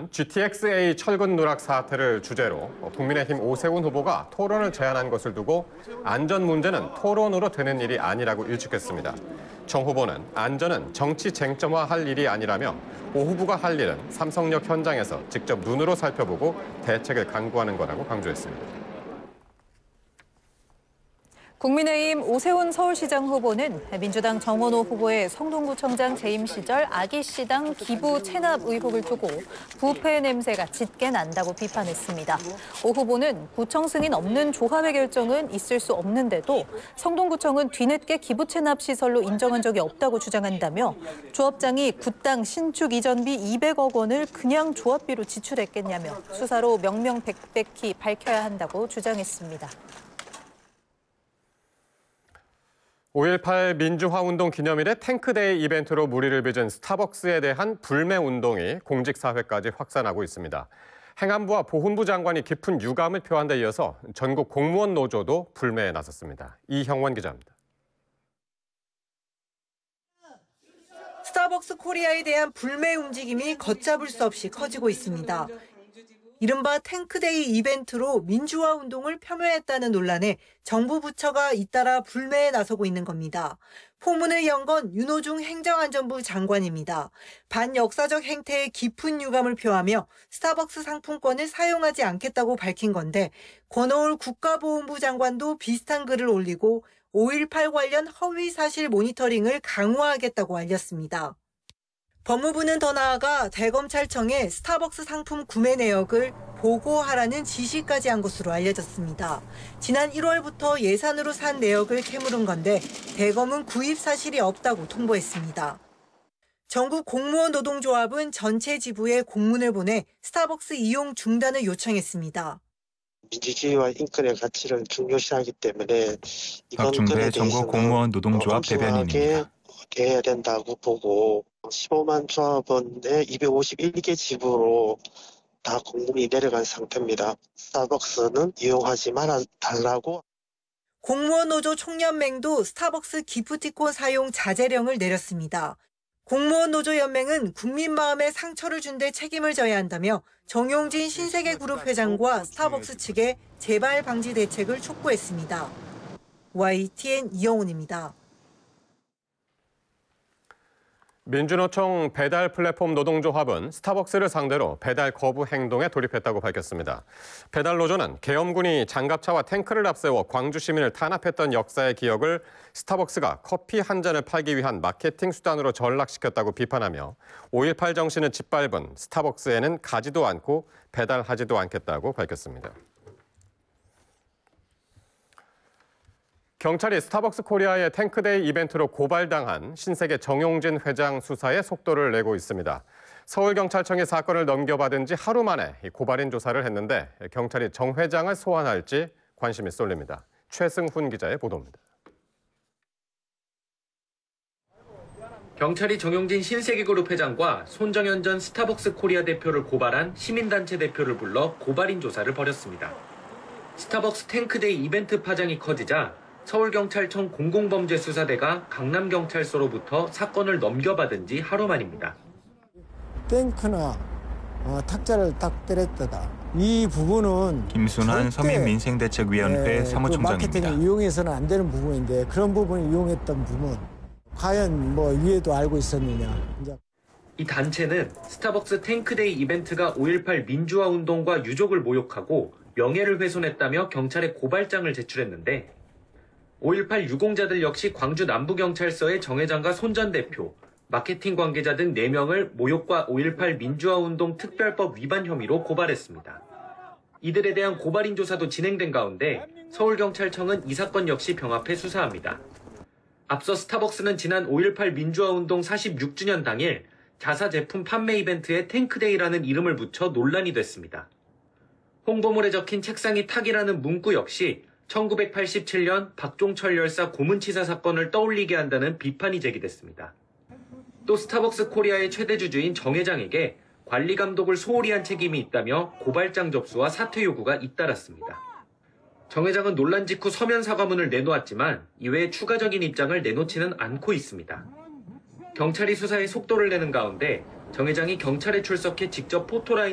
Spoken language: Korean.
최근 GTX-A 철근 누락 사태를 주제로 국민의힘 오세훈 후보가 토론을 제안한 것을 두고 안전 문제는 토론으로 되는 일이 아니라고 일축했습니다. 정 후보는 안전은 정치 쟁점화할 일이 아니라며 오 후보가 할 일은 삼성역 현장에서 직접 눈으로 살펴보고 대책을 강구하는 거라고 강조했습니다. 국민의힘 오세훈 서울시장 후보는 민주당 정원호 후보의 성동구청장 재임 시절 아기씨당 기부 체납 의혹을 두고 부패 냄새가 짙게 난다고 비판했습니다. 오 후보는 구청 승인 없는 조합의 결정은 있을 수 없는데도 성동구청은 뒤늦게 기부 체납 시설로 인정한 적이 없다고 주장한다며 조합장이 구땅 신축 이전비 200억 원을 그냥 조합비로 지출했겠냐며 수사로 명명백백히 밝혀야 한다고 주장했습니다. 5.18 민주화운동 기념일에 탱크데이 이벤트로 물의를 빚은 스타벅스에 대한 불매 운동이 공직사회까지 확산하고 있습니다. 행안부와 보훈부 장관이 깊은 유감을 표한 데 이어서 전국 공무원 노조도 불매에 나섰습니다. 이형원 기자입니다. 스타벅스 코리아에 대한 불매 움직임이 걷잡을 수 없이 커지고 있습니다. 이른바 탱크데이 이벤트로 민주화 운동을 폄훼했다는 논란에 정부 부처가 잇따라 불매에 나서고 있는 겁니다. 포문을 연 건 윤호중 행정안전부 장관입니다. 반역사적 행태에 깊은 유감을 표하며 스타벅스 상품권을 사용하지 않겠다고 밝힌 건데 권오울 국가보훈부 장관도 비슷한 글을 올리고 5.18 관련 허위 사실 모니터링을 강화하겠다고 알렸습니다. 법무부는 더 나아가 대검찰청에 스타벅스 상품 구매 내역을 보고하라는 지시까지 한 것으로 알려졌습니다. 지난 1월부터 예산으로 산 내역을 캐물은 건데 대검은 구입 사실이 없다고 통보했습니다. 전국 공무원 노동조합은 전체 지부에 공문을 보내 스타벅스 이용 중단을 요청했습니다. 민주주의와 인권의 가치를 중요시하기 때문에 이번 건에 박중배 전국 공무원 노동조합 대변인입니다. 해야 된다고 보고 15만 조합원의 251개 지부로 다 공문이 내려간 상태입니다. 스타벅스는 이용하지 말아달라고. 공무원 노조 총연맹도 스타벅스 기프티콘 사용 자제령을 내렸습니다. 공무원 노조 연맹은 국민 마음에 상처를 준 데 책임을 져야 한다며 정용진 신세계그룹 회장과 스타벅스 측에 재발 방지 대책을 촉구했습니다. YTN 이영훈입니다. 민주노총 배달 플랫폼 노동조합은 스타벅스를 상대로 배달 거부 행동에 돌입했다고 밝혔습니다. 배달 노조는 계엄군이 장갑차와 탱크를 앞세워 광주 시민을 탄압했던 역사의 기억을 스타벅스가 커피 한 잔을 팔기 위한 마케팅 수단으로 전락시켰다고 비판하며 5.18 정신을 짓밟은 스타벅스에는 가지도 않고 배달하지도 않겠다고 밝혔습니다. 경찰이 스타벅스 코리아의 탱크데이 이벤트로 고발당한 신세계 정용진 회장 수사에 속도를 내고 있습니다. 서울경찰청이 사건을 넘겨받은 지 하루 만에 고발인 조사를 했는데 경찰이 정 회장을 소환할지 관심이 쏠립니다. 최승훈 기자의 보도입니다. 경찰이 정용진 신세계그룹 회장과 손정현 전 스타벅스 코리아 대표를 고발한 시민단체 대표를 불러 고발인 조사를 벌였습니다. 스타벅스 탱크데이 이벤트 파장이 커지자 서울경찰청 공공범죄수사대가 강남경찰서로부터 사건을 넘겨받은 지 하루 만입니다. 탱크나 탁자를 딱 때렸다. 이 부분은 김순환 서민민생대책위원회 사무총장입니다. 마케팅에 이용해서는 안 되는 부분인데 그런 부분을 이용했던 부분 과연 위에도 알고 있었느냐. 이 단체는 스타벅스 탱크데이 이벤트가 5.18 민주화 운동과 유족을 모욕하고 명예를 훼손했다며 경찰에 고발장을 제출했는데 5.18 유공자들 역시 광주 남부경찰서의 정 회장과 손 전 대표, 마케팅 관계자 등 4명을 모욕과 5.18 민주화운동 특별법 위반 혐의로 고발했습니다. 이들에 대한 고발인 조사도 진행된 가운데 서울경찰청은 이 사건 역시 병합해 수사합니다. 앞서 스타벅스는 지난 5.18 민주화운동 46주년 당일 자사 제품 판매 이벤트에 탱크데이라는 이름을 붙여 논란이 됐습니다. 홍보물에 적힌 책상이 탁이라는 문구 역시 1987년 박종철 열사 고문치사 사건을 떠올리게 한다는 비판이 제기됐습니다. 또 스타벅스 코리아의 최대 주주인 정 회장에게 관리 감독을 소홀히 한 책임이 있다며 고발장 접수와 사퇴 요구가 잇따랐습니다. 정 회장은 논란 직후 서면 사과문을 내놓았지만 이외에 추가적인 입장을 내놓지는 않고 있습니다. 경찰이 수사에 속도를 내는 가운데 정 회장이 경찰에 출석해 직접 포토라인